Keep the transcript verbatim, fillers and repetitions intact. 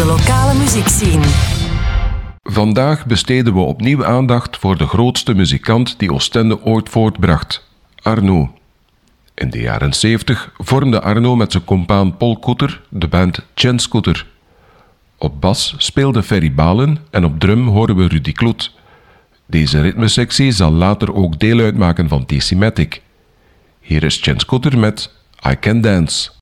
lokale muziekscene. Vandaag besteden we opnieuw aandacht voor de grootste muzikant die Oostende ooit voortbracht, Arno. In de jaren zeventig vormde Arno met zijn compaan Paul Koeter de band Chance Koeter. Op bas speelde Ferry Balen en op drum horen we Rudy Kloet. Deze ritmesectie zal later ook deel uitmaken van T C Matic. Hier is Chance Koeter met I Can Dance.